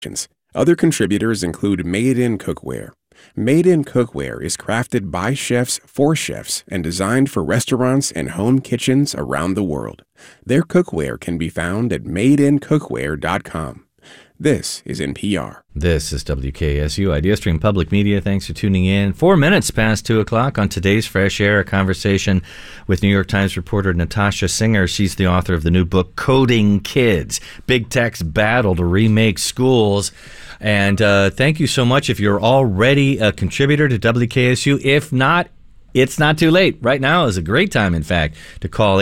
Other contributors include Made in Cookware. Made in Cookware is crafted by chefs for chefs and designed for restaurants and home kitchens around the world. Their cookware can be found at madeincookware.com. This is NPR. This is WKSU Idea Stream Public Media. Thanks for tuning in. 4 minutes past 2 o'clock on today's Fresh Air, a conversation with New York Times reporter Natasha Singer. She's the author of the new book, Coding Kids, Big Tech's Battle to Remake Schools. And thank you so much if you're already a contributor to WKSU. If not, it's not too late. Right now is a great time, in fact, to call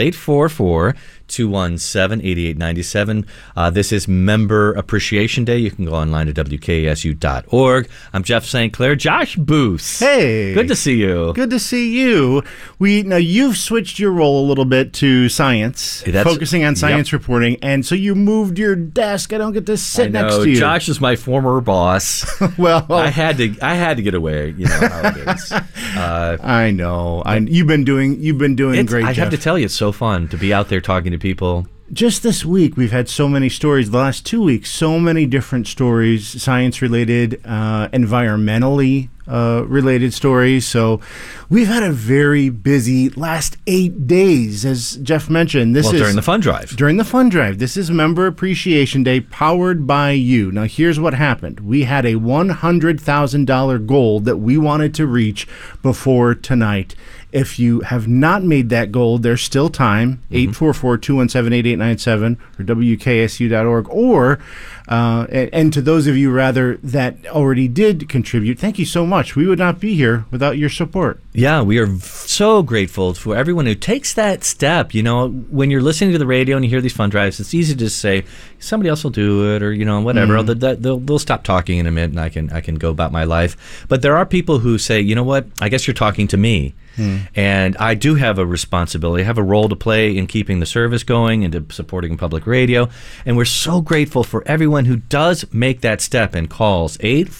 844-217-8897. This is Member Appreciation Day. You can go online to WKSU.org. I'm Jeff St. Clair. Josh Booth. Hey. Good to see you. Good to see you. Now, you've switched your role a little bit to science, focusing on science reporting, and so you moved your desk. I don't get to sit next to you. Josh is my former boss. Well, I had to get away. You know how it is. I know. You've been doing great. I Jeff. have to tell you, it's so fun to be out there talking to people. Just this week, we've had so many stories. The last 2 weeks, so many different stories, science-related, environmentally related stories. So we've had a very busy last 8 days, as Jeff mentioned. During the fund drive. During the fund drive. This is Member Appreciation Day, powered by you. Now, here's what happened. We had a $100,000 goal that we wanted to reach before tonight. If you have not made that goal, there's still time, 844-217-8897 or WKSU.org, or, and to those of you, rather, that already did contribute, thank you so much. We would not be here without your support. Yeah, we are so grateful for everyone who takes that step. You know, when you're listening to the radio and you hear these fund drives, it's easy to just say, somebody else will do it, or, you know, whatever. They'll stop talking in a minute and I can go about my life. But there are people who say, you know what, I guess you're talking to me. And I do have a responsibility. I have a role to play in keeping the service going and to supporting public radio. And we're so grateful for everyone who does make that step and calls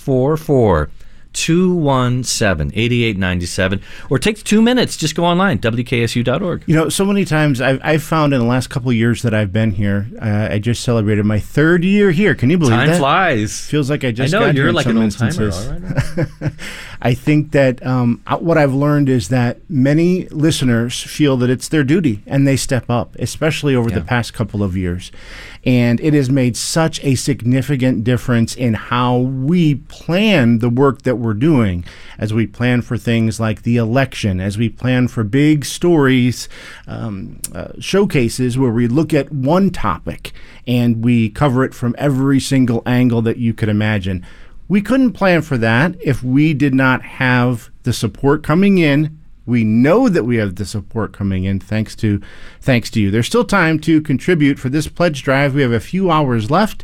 844-217-8897, or take 2 minutes. Just go online, WKSU.org. You know, so many times I've found in the last couple of years that I've been here, I just celebrated my 3rd year here. Can you believe that? Time flies. Feels like I just got you're here in like some an old instances. timer. All right. I think that what I've learned is that many listeners feel that it's their duty, and they step up, especially over the past couple of years. And it has made such a significant difference in how we plan the work that we're doing, as we plan for things like the election, as we plan for big stories, showcases where we look at one topic and we cover it from every single angle that you could imagine. We couldn't plan for that if we did not have the support coming in. We know that we have the support coming in thanks to you. There's still time to contribute for this pledge drive. We have a few hours left.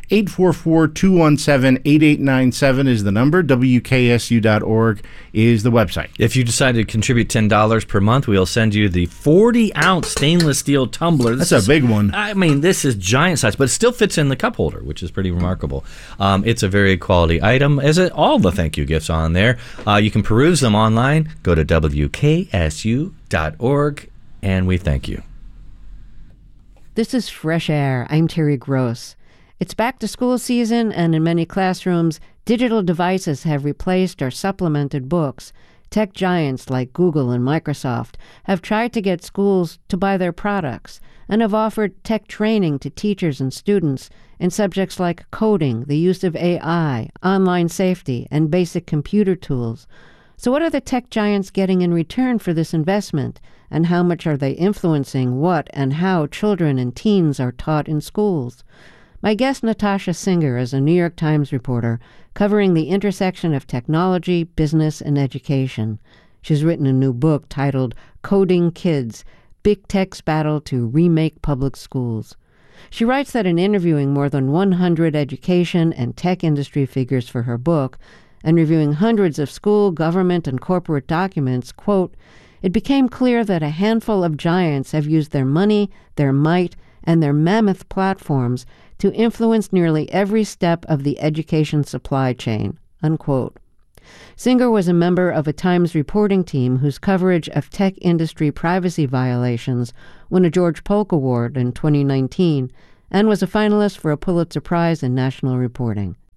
844-217-8897 is the number. WKSU.org is the website. If you decide to contribute $10 per month, we'll send you the 40-ounce stainless steel tumbler. That's a big one. I mean, this is giant size, but it still fits in the cup holder, which is pretty remarkable. It's a very quality item, as all the thank you gifts on there. You can peruse them online. Go to WKSU.org, and we thank you. This is Fresh Air. I'm Terry Gross. It's back to school season, and in many classrooms, digital devices have replaced or supplemented books. Tech giants like Google and Microsoft have tried to get schools to buy their products and have offered tech training to teachers and students in subjects like coding, the use of AI, online safety, and basic computer tools. So what are the tech giants getting in return for this investment, and how much are they influencing what and how children and teens are taught in schools? My guest, Natasha Singer, is a New York Times reporter covering the intersection of technology, business, and education. She's written a new book titled Coding Kids, Big Tech's Battle to Remake Public Schools. She writes that in interviewing more than 100 education and tech industry figures for her book, and reviewing hundreds of school, government, and corporate documents, quote, it became clear that a handful of giants have used their money, their might, and their mammoth platforms to influence nearly every step of the education supply chain, unquote. Singer was a member of a Times reporting team whose coverage of tech industry privacy violations won a George Polk Award in 2019 and was a finalist for a Pulitzer Prize in national reporting.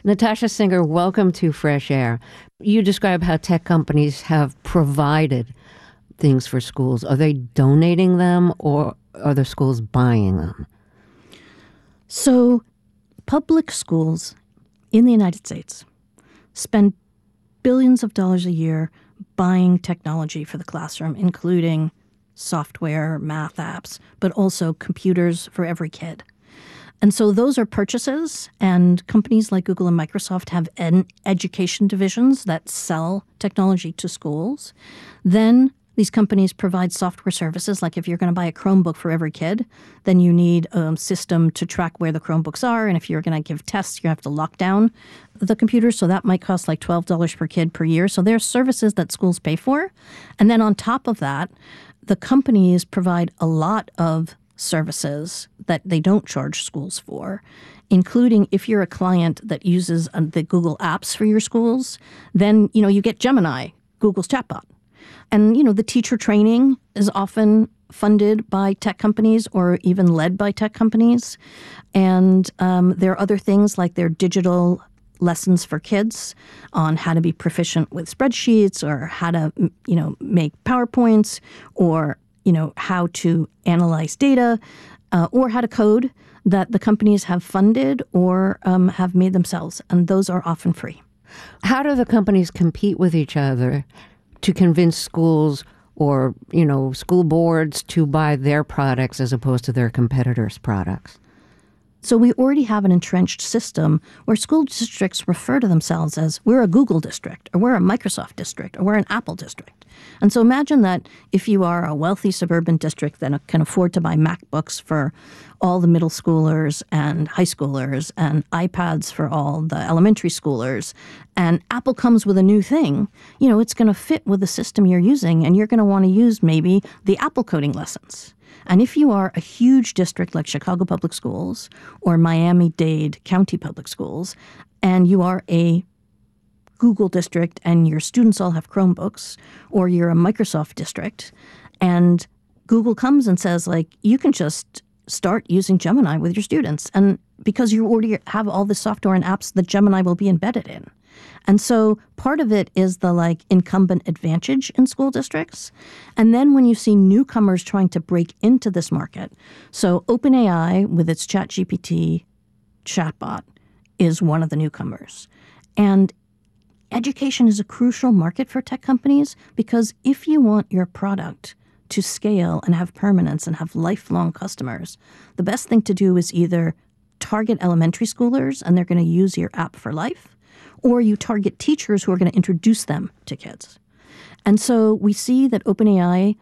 Natasha Singer, welcome to Fresh Air. You describe how tech companies have provided things for schools. Are they donating them or are the schools buying them? So public schools in the United States spend billions of dollars a year buying technology for the classroom, including software, math apps, but also computers for every kid. And so those are purchases, and companies like Google and Microsoft have education divisions that sell technology to schools. Then these companies provide software services, like if you're going to buy a Chromebook for every kid, then you need a system to track where the Chromebooks are. And if you're going to give tests, you have to lock down the computer. So that might cost like $12 per kid per year. So there are services that schools pay for. And then on top of that, the companies provide a lot of services that they don't charge schools for, including if you're a client that uses the Google apps for your schools, then you get Gemini, Google's chatbot. And the teacher training is often funded by tech companies or even led by tech companies. And there are other things like their digital lessons for kids on how to be proficient with spreadsheets or how to, make PowerPoints or, how to analyze data or how to code that the companies have funded or have made themselves. And those are often free. How do the companies compete with each other to convince schools or, school boards to buy their products as opposed to their competitors' products? So we already have an entrenched system where school districts refer to themselves as we're a Google district, or we're a Microsoft district, or we're an Apple district. And so imagine that if you are a wealthy suburban district that can afford to buy MacBooks for all the middle schoolers and high schoolers and iPads for all the elementary schoolers, and Apple comes with a new thing, it's going to fit with the system you're using, and you're going to want to use maybe the Apple coding lessons. And if you are a huge district like Chicago Public Schools or Miami-Dade County Public Schools, and you are a Google district and your students all have Chromebooks, or you're a Microsoft district, and Google comes and says, you can just start using Gemini with your students. And because you already have all the software and apps that Gemini will be embedded in. And so part of it is the incumbent advantage in school districts. And then when you see newcomers trying to break into this market, so OpenAI with its ChatGPT chatbot is one of the newcomers. And education is a crucial market for tech companies because if you want your product to scale and have permanence and have lifelong customers, the best thing to do is either target elementary schoolers and they're going to use your app for life, or you target teachers who are going to introduce them to kids. And so we see that OpenAI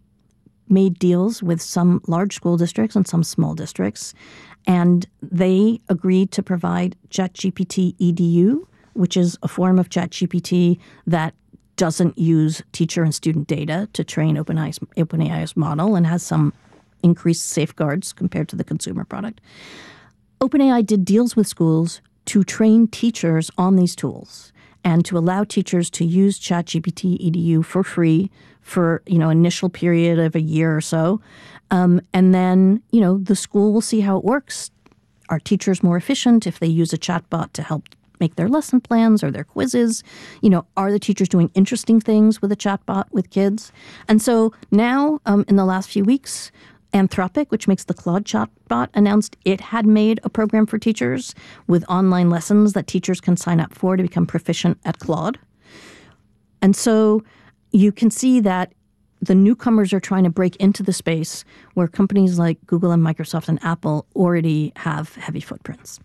made deals with some large school districts and some small districts, and they agreed to provide ChatGPT EDU, which is a form of ChatGPT that doesn't use teacher and student data to train OpenAI's model and has some increased safeguards compared to the consumer product. OpenAI did deals with schools to train teachers on these tools and to allow teachers to use ChatGPT EDU for free for, initial period of a year or so. And then, the school will see how it works. Are teachers more efficient if they use a chatbot to help make their lesson plans or their quizzes? Are the teachers doing interesting things with a chatbot with kids? And so now, in the last few weeks, Anthropic, which makes the Claude chatbot, announced it had made a program for teachers with online lessons that teachers can sign up for to become proficient at Claude. And so you can see that the newcomers are trying to break into the space where companies like Google and Microsoft and Apple already have heavy footprints.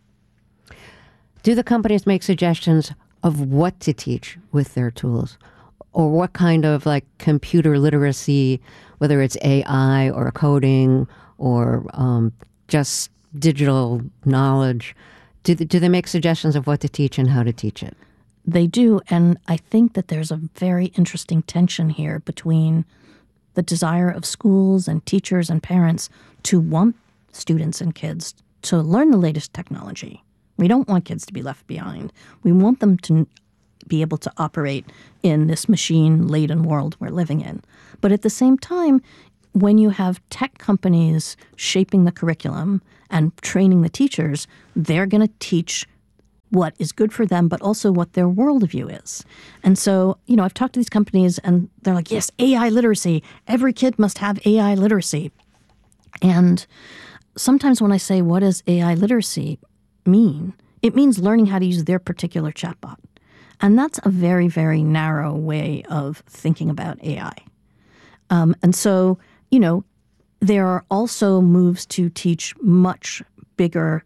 Do the companies make suggestions of what to teach with their tools? Or what kind of computer literacy, whether it's AI or coding or just digital knowledge, do they make suggestions of what to teach and how to teach it? They do, and I think that there's a very interesting tension here between the desire of schools and teachers and parents to want students and kids to learn the latest technology. We don't want kids to be left behind. We want them to be able to operate in this machine-laden world we're living in. But at the same time, when you have tech companies shaping the curriculum and training the teachers, they're going to teach what is good for them, but also what their worldview is. And so, I've talked to these companies and they're like, yes, AI literacy. Every kid must have AI literacy. And sometimes when I say, what does AI literacy mean? It means learning how to use their particular chatbot. And that's a very, very narrow way of thinking about AI. And so, there are also moves to teach much bigger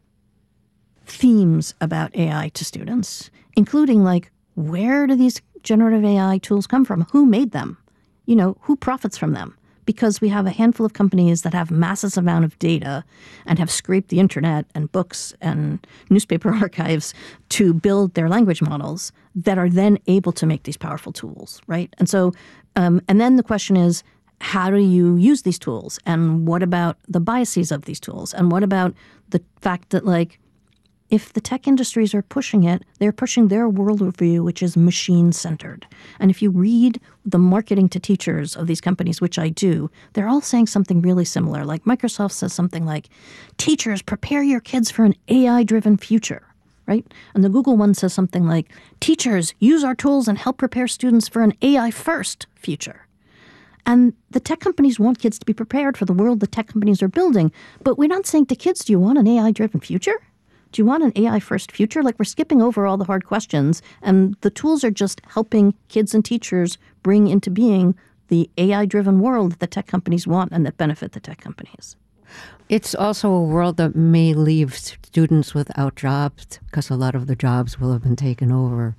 themes about AI to students, including like, where do these generative AI tools come from? Who made them? Who profits from them? Because we have a handful of companies that have massive amount of data and have scraped the internet and books and newspaper archives to build their language models that are then able to make these powerful tools, right? And so, and then the question is, how do you use these tools? And what about the biases of these tools? And what about the fact that, like, if the tech industries are pushing it, they're pushing their worldview, which is machine-centered. And if you read the marketing to teachers of these companies, which I do, they're all saying something really similar. Like Microsoft says something like, teachers, prepare your kids for an AI-driven future, right? And the Google one says something like, teachers, use our tools and help prepare students for an AI-first future. And the tech companies want kids to be prepared for the world the tech companies are building. But we're not saying to kids, do you want an AI-driven future? Do you want an AI-first future? Like, we're skipping over all the hard questions, and the tools are just helping kids and teachers bring into being the AI-driven world that the tech companies want and that benefit the tech companies. It's also a world that may leave students without jobs because a lot of the jobs will have been taken over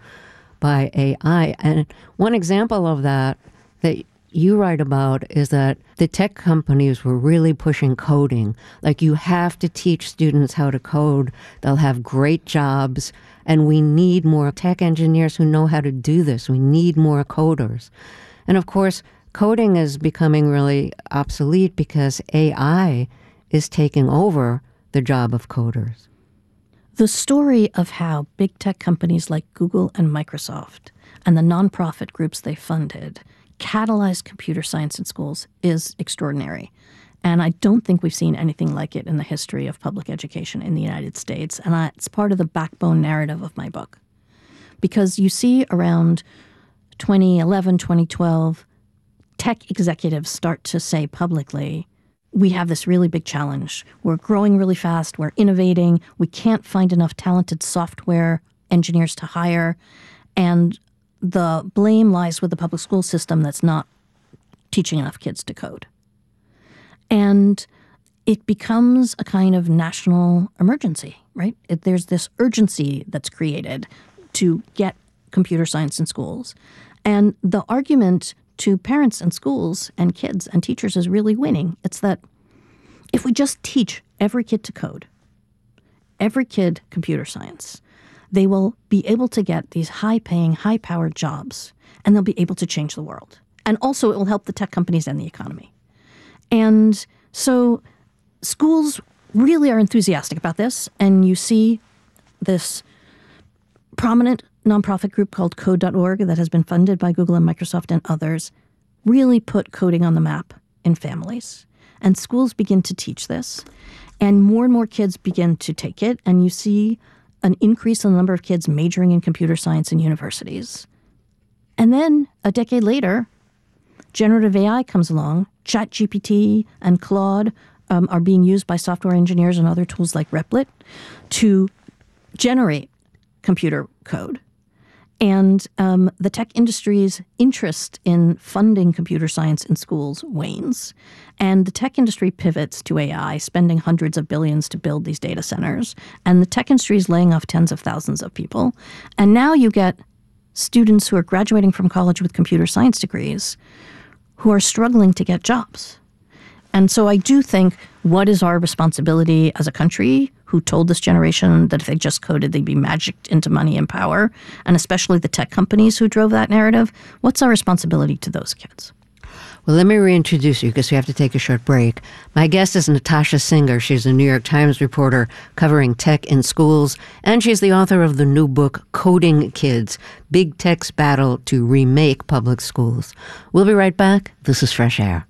by AI. And one example of that you write about is that the tech companies were really pushing coding. Like, you have to teach students how to code. They'll have great jobs. And we need more tech engineers who know how to do this. We need more coders. And of course, coding is becoming really obsolete because AI is taking over the job of coders. The story of how big tech companies like Google and Microsoft and the nonprofit groups they funded catalyzed computer science in schools is extraordinary. And I don't think we've seen anything like it in the history of public education in the United States. And it's part of the backbone narrative of my book. Because you see around 2011, 2012, tech executives start to say publicly, we have this really big challenge. We're growing really fast. We're innovating. We can't find enough talented software engineers to hire. And the blame lies with the public school system that's not teaching enough kids to code. And it becomes a kind of national emergency, right? There's this urgency that's created to get computer science in schools. And the argument to parents and schools and kids and teachers is really winning. It's that if we just teach every kid to code, every kid computer science, they will be able to get these high-paying, high-powered jobs, and they'll be able to change the world. And also, it will help the tech companies and the economy. And so schools really are enthusiastic about this, and you see this prominent nonprofit group called Code.org that has been funded by Google and Microsoft and others really put coding on the map in families. And schools begin to teach this, and more kids begin to take it, and you see an increase in the number of kids majoring in computer science in universities. And then a decade later, generative AI comes along. ChatGPT and Claude are being used by software engineers and other tools like Replit to generate computer code. And the tech industry's interest in funding computer science in schools wanes. And the tech industry pivots to AI, spending hundreds of billions to build these data centers. And the tech industry is laying off tens of thousands of people. And now you get students who are graduating from college with computer science degrees who are struggling to get jobs. And so I do think, what is our responsibility as a country who told this generation that if they just coded, they'd be magicked into money and power, and especially the tech companies who drove that narrative? What's our responsibility to those kids? Well, let me reintroduce you because we have to take a short break. My guest is Natasha Singer. She's a New York Times reporter covering tech in schools, and she's the author of the new book, Coding Kids, Big Tech's Battle to Remake Public Schools. We'll be right back. This is Fresh Air.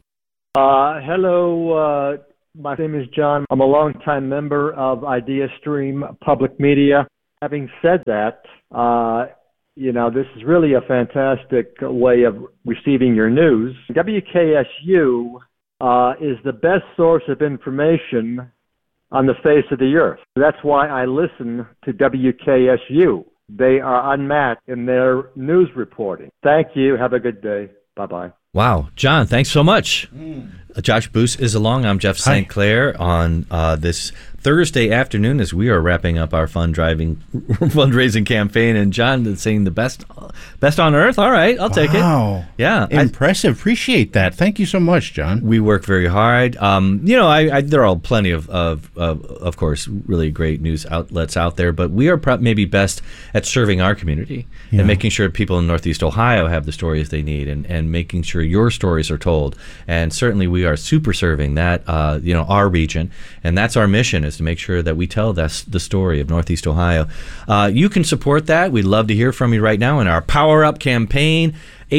Hello, my name is John. I'm a longtime member of IdeaStream Public Media. Having said that, this is really a fantastic way of receiving your news. WKSU is the best source of information on the face of the earth. That's why I listen to WKSU. They are unmatched in their news reporting. Thank you. Have a good day. Bye-bye. Wow. John, thanks so much. Josh Boos is along. I'm Jeff St. Clair on this Thursday afternoon as we are wrapping up our fundraising campaign. And John is saying the best on earth. All right, I'll take it. Wow. Yeah. Impressive. Appreciate that. Thank you so much, John. We work very hard. There are plenty of course, really great news outlets out there, but we are maybe best at serving our community and making sure people in Northeast Ohio have the stories they need and making sure your stories are told. And certainly we are super serving that, our region. And that's our mission, is to make sure that we tell the story of Northeast Ohio. You can support that. We'd love to hear from you right now in our Power Up campaign.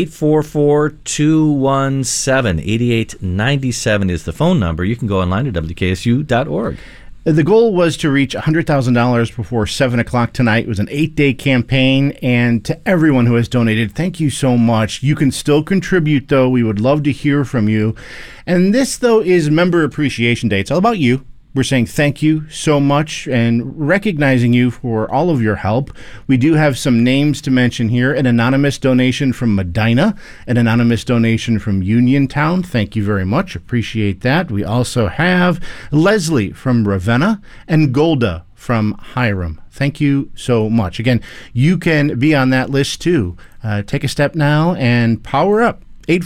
844-217-8897 is the phone number. You can go online to WKSU.org. The goal was to reach $100,000 before 7 o'clock tonight. It was an 8-day campaign, and to everyone who has donated, thank you so much. You can still contribute, though. We would love to hear from you. And this, though, is Member Appreciation Day. It's all about you. We're saying thank you so much and recognizing you for all of your help. We do have some names to mention here. An anonymous donation from Medina, an anonymous donation from Uniontown. Thank you very much. Appreciate that. We also have Leslie from Ravenna and Golda from Hiram. Thank you so much. Again, you can be on that list too. Take a step now and power up.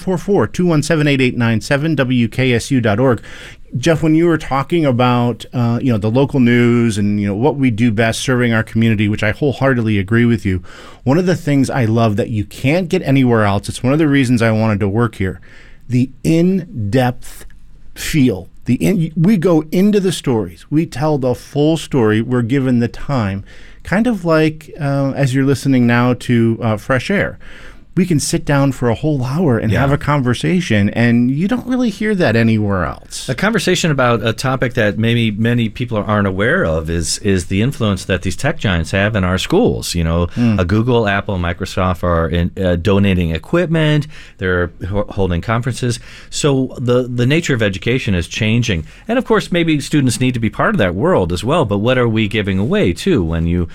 844-217-8897, WKSU.org. Jeff, when you were talking about the local news and what we do best serving our community, which I wholeheartedly agree with you, one of the things I love that you can't get anywhere else, it's one of the reasons I wanted to work here, the in-depth feel. We go into the stories. We tell the full story. We're given the time, kind of like as you're listening now to Fresh Air. We can sit down for a whole hour and have a conversation, and you don't really hear that anywhere else. A conversation about a topic that maybe many people aren't aware of is the influence that these tech giants have in our schools. Google, Apple, Microsoft are donating equipment. They're holding conferences. So the nature of education is changing. And, of course, maybe students need to be part of that world as well. But what are we giving away, too, when you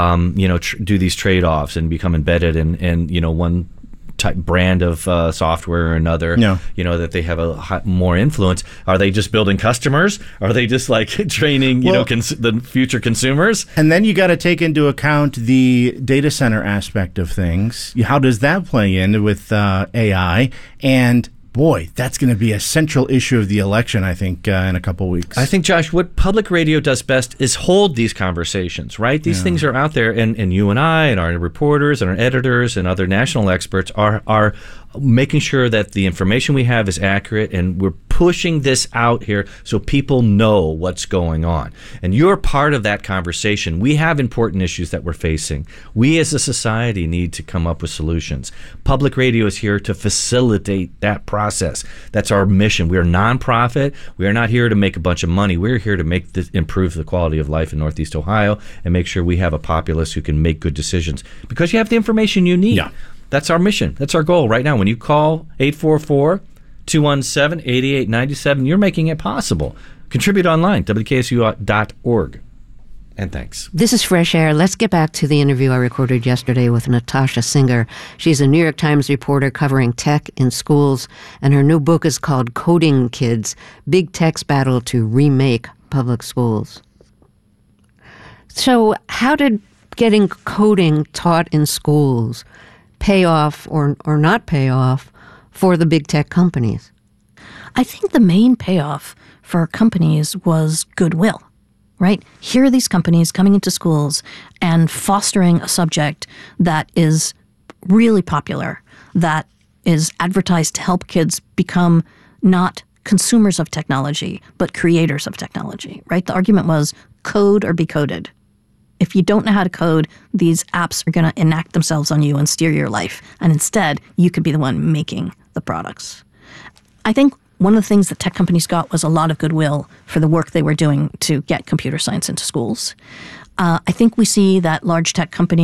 do these trade-offs and become embedded in one type brand of software or another, that they have a more influence? Are they just building customers? Are they just like training, the future consumers? And then you got to take into account the data center aspect of things. How does that play in with AI? And boy, that's going to be a central issue of the election, I think, in a couple of weeks. I think, Josh, what public radio does best is hold these conversations, right? These things are out there, and you and I and our reporters and our editors and other national experts are making sure that the information we have is accurate, and we're pushing this out here so people know what's going on. And you're part of that conversation. We have important issues that we're facing. We as a society need to come up with solutions. Public radio is here to facilitate that process. That's our mission. We're a nonprofit. We are not here to make a bunch of money. We're here to improve the quality of life in Northeast Ohio and make sure we have a populace who can make good decisions, because you have the information you need. Yeah. That's our mission. That's our goal right now. When you call 844-217-8897, you're making it possible. Contribute online, WKSU.org. And thanks. This is Fresh Air. Let's get back to the interview I recorded yesterday with Natasha Singer. She's a New York Times reporter covering tech in schools, and her new book is called Coding Kids, Big Tech's Battle to Remake Public Schools. So how did getting coding taught in schools pay off or not pay off for the big tech companies? I think the main payoff for companies was goodwill, right? Here are these companies coming into schools and fostering a subject that is really popular, that is advertised to help kids become not consumers of technology, but creators of technology, right? The argument was code or be coded. If you don't know how to code, these apps are going to enact themselves on you and steer your life. And instead, you could be the one making the products. I think one of the things that tech companies got was a lot of goodwill for the work they were doing to get computer science into schools. I think we see that large tech companies